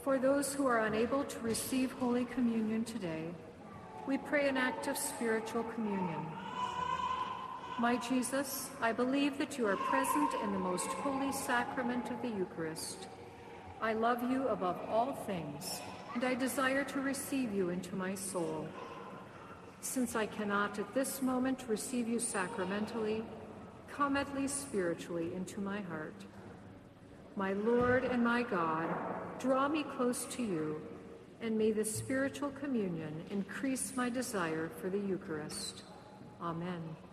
For those who are unable to receive Holy Communion today, we pray an act of spiritual communion. My Jesus, I believe that you are present in the most holy sacrament of the Eucharist. I love you above all things, and I desire to receive you into my soul. Since I cannot at this moment receive you sacramentally, come at least spiritually into my heart. My Lord and my God, draw me close to you, and may the spiritual communion increase my desire for the Eucharist. Amen.